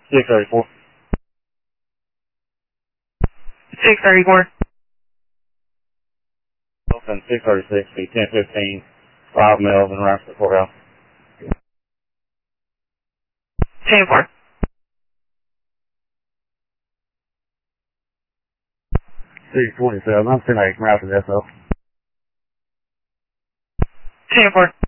634. 634. Open 636, be 1015, 5 miles and right to the courthouse. 10-4. 627, I'm 10-8, route to SO. 10-4.